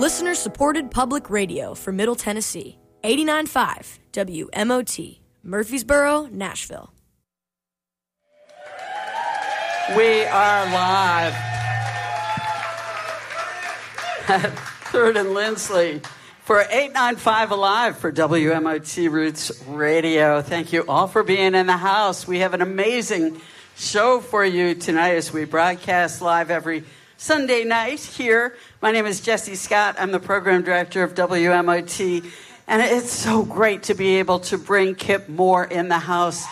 Listener-supported public radio for Middle Tennessee. 89.5 WMOT, Murfreesboro, Nashville. We are live at 3rd and Lindsley for 895 Alive for WMOT Roots Radio. Thank you all for being in the house. We have an amazing show for you tonight as we broadcast live every Sunday night here. My name is Jessie Scott. I'm the program director of WMOT, and it's so great to be able to bring Kip Moore in the house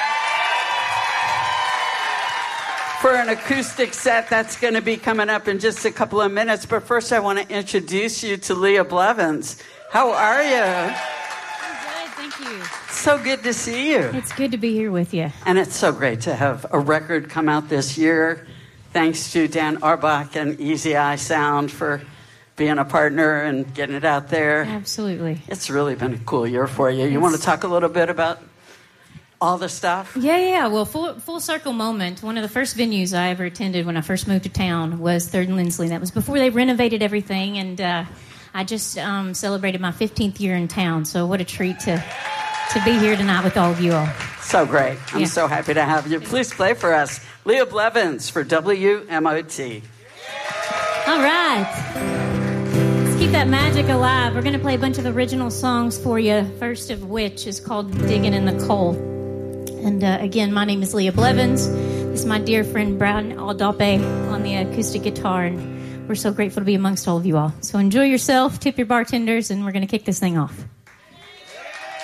for an acoustic set that's going to be coming up in just a couple of minutes. But first, I want to introduce you to Leah Blevins. How are you? I'm good, thank you. So good to see you. It's good to be here with you. And it's so great to have a record come out this year. Thanks to Dan Arbach and Easy Eye Sound for being a partner and getting it out there. Absolutely. It's really been a cool year for you. You want to talk a little bit about all the stuff? Yeah. Well, full circle moment. One of the first venues I ever attended when I first moved to town was 3rd and Lindsley. That was before they renovated everything, and I just celebrated my 15th year in town. So what a treat to be here tonight with all of you all. So great. I'm so happy to have you. Please play for us Leah Blevins for WMOT. All right. Let's keep that magic alive. We're going to play a bunch of original songs for you, first of which is called Digging in the Coal. And again, my name is Leah Blevins. This is my dear friend Brown Aldape on the acoustic guitar, and we're so grateful to be amongst all of you all. So enjoy yourself, tip your bartenders, and we're going to kick this thing off.